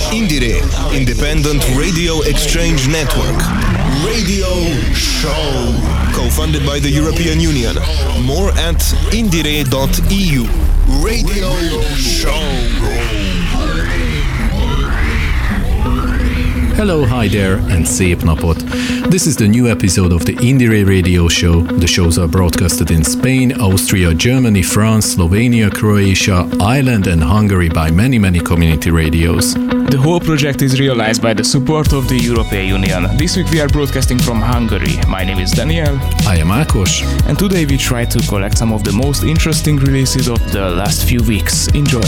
Indire, Independent Radio Exchange Network. Radio Show. Co-funded by the European Union. More at indire.eu. Radio Show. Hello, hi there, and szép napot. This is the new episode of the Indire Radio Show. The shows are broadcasted in Spain, Austria, Germany, France, Slovenia, Croatia, Ireland, and Hungary by many community radios. The whole project is realized by the support of the European Union. This week we are broadcasting from Hungary. My name is Daniel. I am Ákos. And today we try to collect some of the most interesting releases of the last few weeks. Enjoy!